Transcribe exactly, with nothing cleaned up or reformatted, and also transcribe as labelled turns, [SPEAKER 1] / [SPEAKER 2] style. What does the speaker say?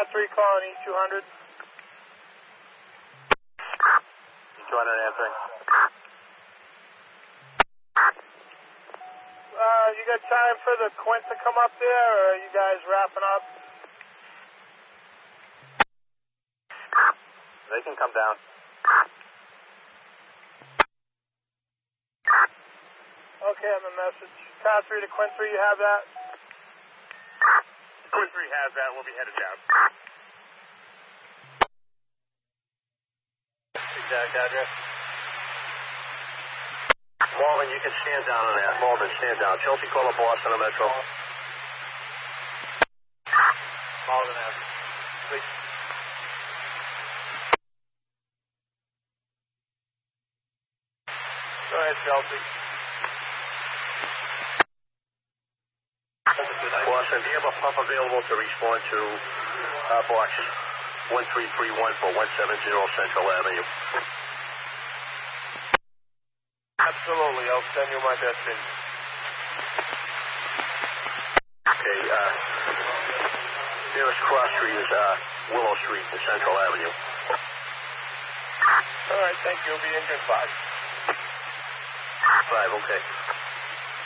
[SPEAKER 1] Car three calling E two hundred.
[SPEAKER 2] E two hundred answering.
[SPEAKER 1] Uh, you got time for the Quint to come up there, or are you guys wrapping up?
[SPEAKER 2] They can come down.
[SPEAKER 1] Okay, on the message. Car three to Quint three, you have that?
[SPEAKER 2] Quint three has that. We'll be headed down. Exact address. Marvin, you can stand down on that. Marvin, stand down. Chelsea, call up Boston Metro. Marvin, please. Go ahead, Chelsea. Boston, do you have a pump available to respond to uh, box one three three one for one seven zero Central Avenue?
[SPEAKER 1] Absolutely, I'll send you my best in.
[SPEAKER 2] Okay, uh, nearest cross street is uh, Willow Street in Central Avenue.
[SPEAKER 1] All right, thank you. We'll be in just five.
[SPEAKER 2] Five, okay.